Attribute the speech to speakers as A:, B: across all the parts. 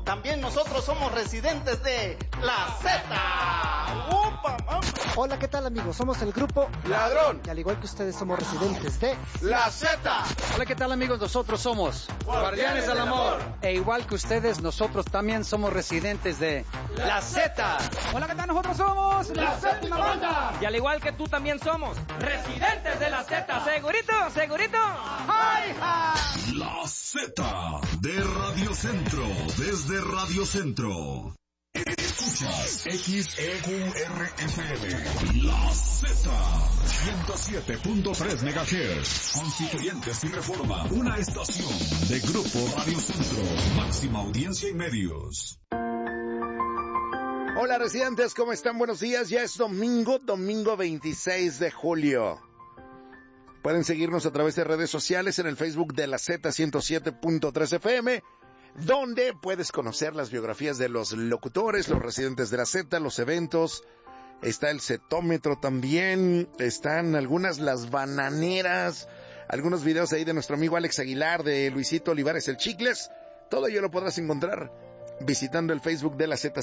A: También nosotros somos residentes de La Z. ¡Upa, mamá!
B: Hola, ¿qué tal, amigos? Somos el grupo
C: Ladrón.
B: Y al igual que ustedes somos residentes de
C: La Z.
D: Hola, ¿qué tal, amigos? Nosotros somos
C: Guardianes del Amor.
D: E igual que ustedes, nosotros también somos residentes de La Z.
E: Hola, ¿qué tal? Nosotros somos
C: La Séptima Banda.
E: Y al igual que tú también somos residentes de La Z. ¿Segurito? ¿Segurito? ¡Ay, ja!
F: La Z de Radio Centro, desde Radio Centro. Escuchas XEQRFM, La Z, 107.3 MHz, Constituyentes y Reforma, una estación de Grupo Radio Centro, máxima audiencia y medios.
C: Hola, residentes, ¿cómo están? Buenos días, ya es domingo 26 de julio. Pueden seguirnos a través de redes sociales en el Facebook de la Z 107.3 FM, donde puedes conocer las biografías de los locutores, los residentes de la Z, los eventos. Está el Zetómetro también, están las bananeras, algunos videos ahí de nuestro amigo Alex Aguilar, de Luisito Olivares el Chicles. Todo ello lo podrás encontrar visitando el Facebook de la Z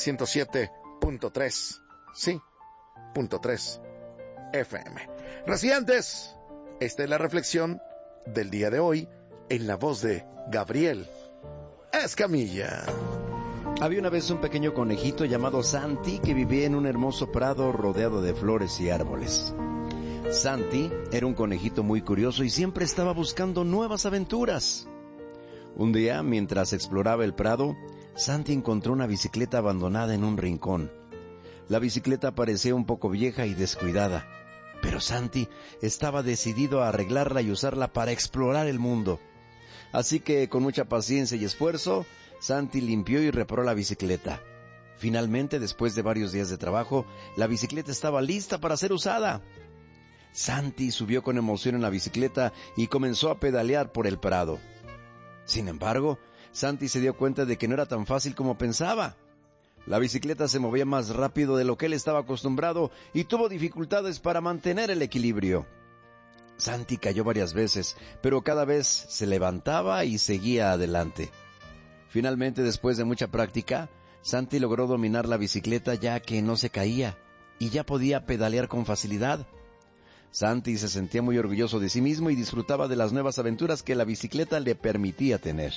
C: 107.3, sí, .3 FM. Residentes, esta es la reflexión del día de hoy en la voz de Gabriel Escamilla.
G: Había una vez un pequeño conejito llamado Santi que vivía en un hermoso prado rodeado de flores y árboles. Santi era un conejito muy curioso y siempre estaba buscando nuevas aventuras. Un día, mientras exploraba el prado, Santi encontró una bicicleta abandonada en un rincón. La bicicleta parecía un poco vieja y descuidada, pero Santi estaba decidido a arreglarla y usarla para explorar el mundo. Así que, con mucha paciencia y esfuerzo, Santi limpió y reparó la bicicleta. Finalmente, después de varios días de trabajo, la bicicleta estaba lista para ser usada. Santi subió con emoción en la bicicleta y comenzó a pedalear por el prado. Sin embargo, Santi se dio cuenta de que no era tan fácil como pensaba. La bicicleta se movía más rápido de lo que él estaba acostumbrado y tuvo dificultades para mantener el equilibrio. Santi cayó varias veces, pero cada vez se levantaba y seguía adelante. Finalmente, después de mucha práctica, Santi logró dominar la bicicleta ya que no se caía y ya podía pedalear con facilidad. Santi se sentía muy orgulloso de sí mismo y disfrutaba de las nuevas aventuras que la bicicleta le permitía tener.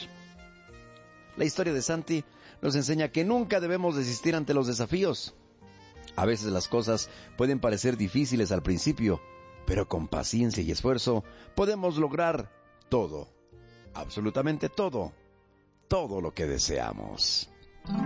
G: La historia de Santi nos enseña que nunca debemos desistir ante los desafíos. A veces las cosas pueden parecer difíciles al principio, pero con paciencia y esfuerzo podemos lograr todo, absolutamente todo, todo lo que deseamos.